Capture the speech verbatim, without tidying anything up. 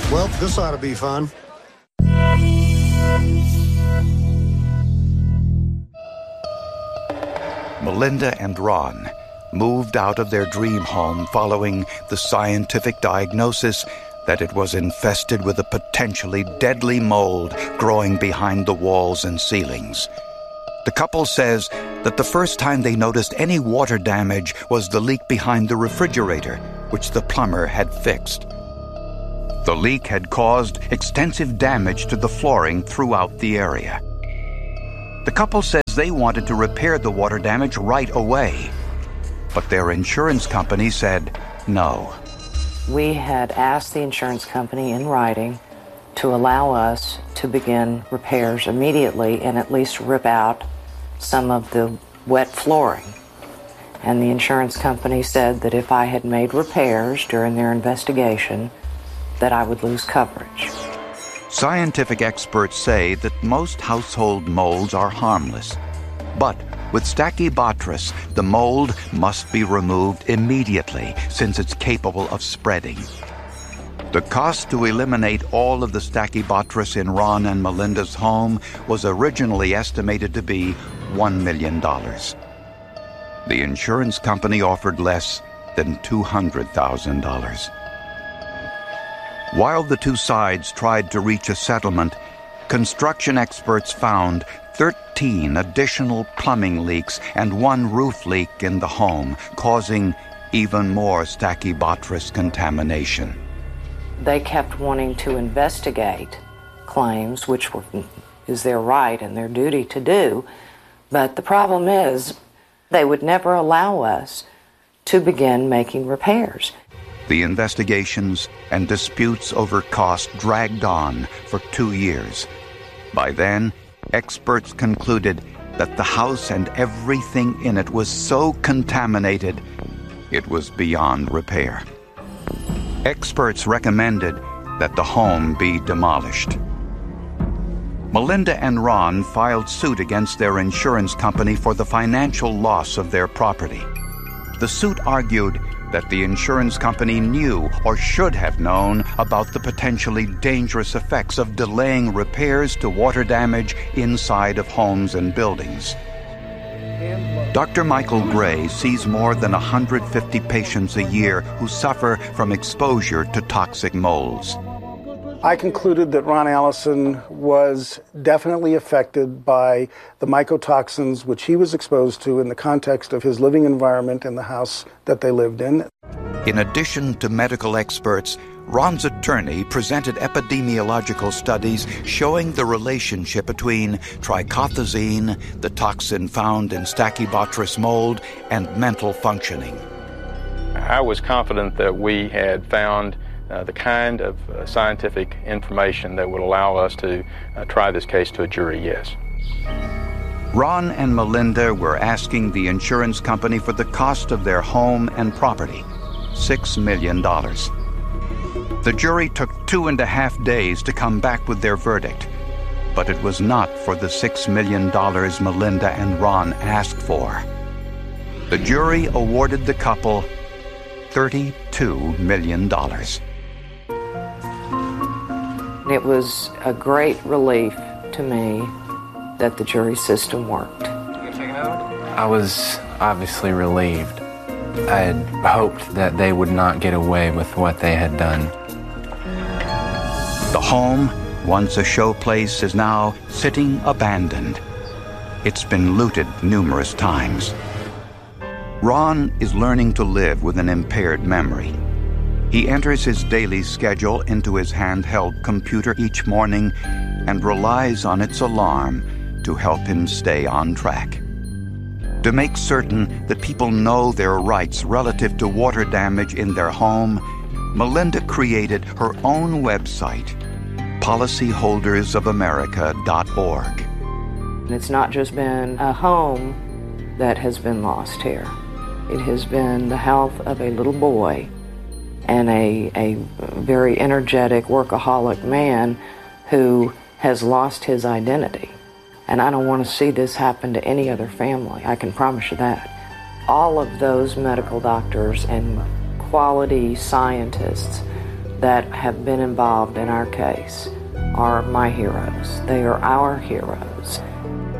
Well, this ought to be fun. Melinda and Ron moved out of their dream home following the scientific diagnosis that it was infested with a potentially deadly mold growing behind the walls and ceilings. The couple says that the first time they noticed any water damage was the leak behind the refrigerator, which the plumber had fixed. The leak had caused extensive damage to the flooring throughout the area. The couple says they wanted to repair the water damage right away, but their insurance company said no. We had asked the insurance company in writing to allow us to begin repairs immediately and at least rip out some of the wet flooring. And the insurance company said that if I had made repairs during their investigation, that I would lose coverage. Scientific experts say that most household molds are harmless. But with Stachybotrys, the mold must be removed immediately since it's capable of spreading. The cost to eliminate all of the Stachybotrys in Ron and Melinda's home was originally estimated to be one million dollars. The insurance company offered less than two hundred thousand dollars. While the two sides tried to reach a settlement, construction experts found thirteen additional plumbing leaks and one roof leak in the home, causing even more Stachybotrys contamination. They kept wanting to investigate claims, which were, is their right and their duty to do, but the problem is they would never allow us to begin making repairs. The investigations and disputes over cost dragged on for two years. By then, experts concluded that the house and everything in it was so contaminated, it was beyond repair. Experts recommended that the home be demolished. Melinda and Ron filed suit against their insurance company for the financial loss of their property. The suit argued that the insurance company knew or should have known about the potentially dangerous effects of delaying repairs to water damage inside of homes and buildings. Doctor Michael Gray sees more than one hundred fifty patients a year who suffer from exposure to toxic molds. I concluded that Ron Allison was definitely affected by the mycotoxins which he was exposed to in the context of his living environment in the house that they lived in. In addition to medical experts, Ron's attorney presented epidemiological studies showing the relationship between trichothezene, the toxin found in Stachybotrys mold, and mental functioning. I was confident that we had found Uh, the kind of uh, scientific information that would allow us to uh, try this case to a jury, yes. Ron and Melinda were asking the insurance company for the cost of their home and property, six million dollars. The jury took two and a half days to come back with their verdict, but it was not for the six million dollars Melinda and Ron asked for. The jury awarded the couple thirty-two million dollars. It was a great relief to me that the jury system worked. I was obviously relieved. I had hoped that they would not get away with what they had done. The home, once a showplace, is now sitting abandoned. It's been looted numerous times. Ron is learning to live with an impaired memory. He enters his daily schedule into his handheld computer each morning and relies on its alarm to help him stay on track. To make certain that people know their rights relative to water damage in their home, Melinda created her own website, policyholders of america dot org. It's not just been a home that has been lost here. It has been the health of a little boy and a, a very energetic, workaholic man who has lost his identity. And I don't want to see this happen to any other family. I can promise you that. All of those medical doctors and quality scientists that have been involved in our case are my heroes. They are our heroes.